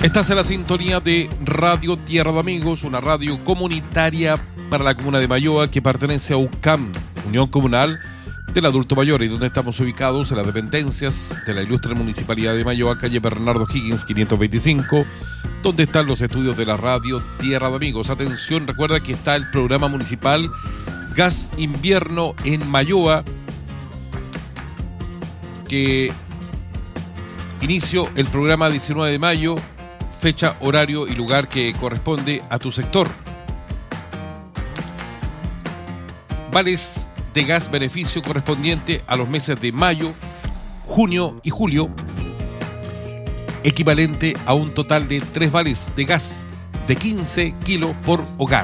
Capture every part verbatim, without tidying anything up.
Estás en la sintonía de Radio Tierra de Amigos, una radio comunitaria para la comuna de Mayoa que pertenece a U C A M, Unión Comunal del Adulto Mayor, y donde estamos ubicados en las dependencias de la ilustre Municipalidad de Mayoa, calle Bernardo Higgins quinientos veinticinco, donde están los estudios de la Radio Tierra de Amigos. Atención, recuerda que está el programa municipal Gas Invierno en Mayoa, que inicio el programa diecinueve de mayo, fecha, horario y lugar que corresponde a tu sector. Vales de gas beneficio correspondiente a los meses de mayo, junio y julio, equivalente a un total de tres vales de gas de quince kilos por hogar.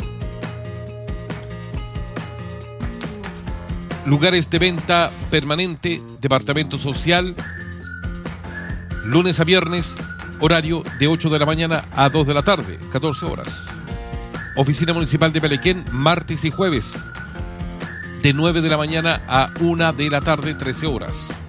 Lugares de venta permanente, departamento social, lunes a viernes, horario de ocho de la mañana a dos de la tarde, catorce horas. Oficina Municipal de Pelequén, martes y jueves, de nueve de la mañana a una de la tarde, trece horas.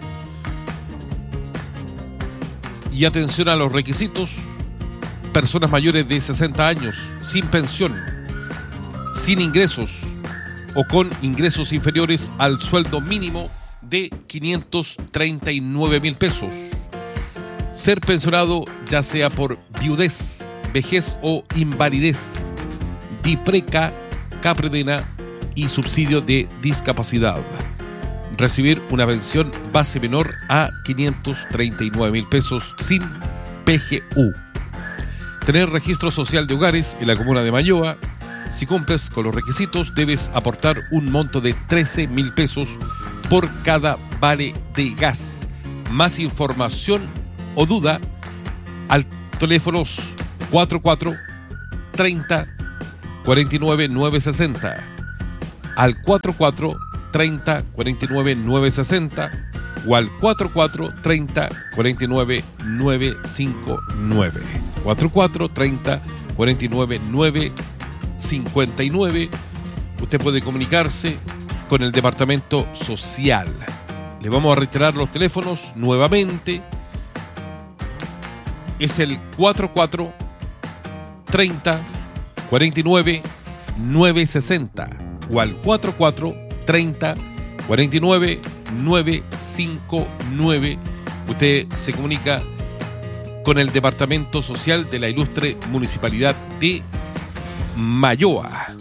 Y atención a los requisitos: personas mayores de sesenta años, sin pensión, sin ingresos o con ingresos inferiores al sueldo mínimo de quinientos treinta y nueve mil pesos. Ser pensionado ya sea por viudez, vejez o invalidez, DIPRECA, CAPREDENA y subsidio de discapacidad. Recibir una pensión base menor a quinientos treinta y nueve mil pesos sin P G U. Tener registro social de hogares en la comuna de Mayoa. Si cumples con los requisitos, debes aportar un monto de trece mil pesos por cada vale de gas. Más información o duda al teléfonos cuarenta y cuatro, treinta, cuarenta y nueve, novecientos sesenta, al cuarenta y cuatro, treinta, cuarenta y nueve, novecientos sesenta o al cuarenta y cuatro, treinta, cuarenta y nueve, novecientos cincuenta y nueve. cuarenta y cuatro, treinta, cuarenta y nueve, novecientos cincuenta y nueve. Usted puede comunicarse con el departamento social. Le vamos a reiterar los teléfonos nuevamente. Es el cuarenta y cuatro, treinta, cuarenta y nueve, novecientos sesenta o al cuarenta y cuatro, treinta, cuarenta y nueve, novecientos cincuenta y nueve. Usted se comunica con el Departamento Social de la ilustre Municipalidad de Mayoa.